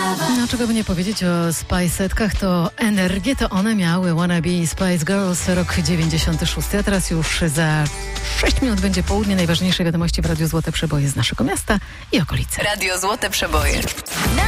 No, czego by nie powiedzieć o Spice'etkach, to energię to one miały. Wanna Be Spice Girls, rok 96. A teraz już za 6 minut będzie południe. Najważniejsze wiadomości w Radiu Złote Przeboje z naszego miasta i okolicy. Radio Złote Przeboje.